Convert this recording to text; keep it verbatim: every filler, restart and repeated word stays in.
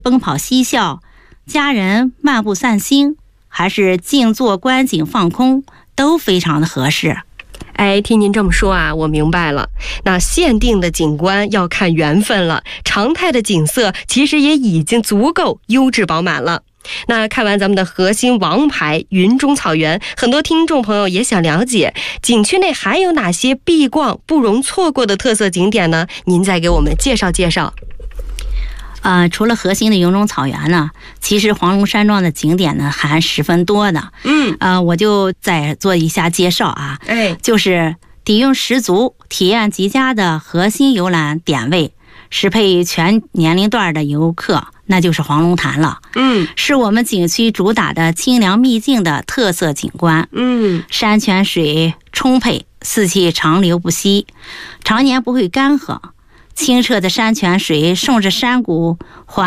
奔跑嬉笑，家人漫步散心，还是静坐观景放空，都非常的合适。 哎，听您这么说啊，我明白了。那限定的景观要看缘分了，常态的景色其实也已经足够优质饱满了。那看完咱们的核心王牌云中草原，很多听众朋友也想了解景区内还有哪些必逛不容错过的特色景点呢？您再给我们介绍介绍。 呃，除了核心的云中草原呢，其实黄龙山庄的景点呢还十分多的。 嗯， 呃，我就再做一下介绍啊。 哎， 就是底蕴十足、体验极佳的核心游览点位，适配全年龄段的游客，那就是黄龙潭了。 嗯， 是我们景区主打的清凉秘境的特色景观。 嗯， 山泉水充沛，四季长流不息，常年不会干涸。清澈的山泉水顺着山谷环